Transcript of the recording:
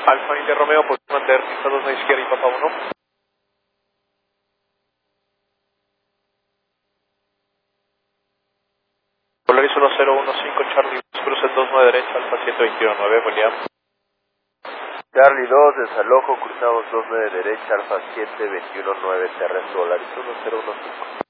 Alfa India Romeo, puedes mantener pista 2 a izquierda y Papa 1. Polaris 1015 Charlie, cruce 29 derecha, Alfa 7219, William. Charlie 2, desalojo, cruzamos 29 derecha, Alfa 7, 21-9, terrestre, Polaris 1015.